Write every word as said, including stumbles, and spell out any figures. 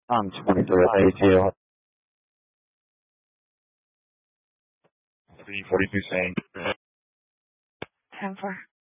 I'm twenty-three at A T L. three forty-two saying. ten four.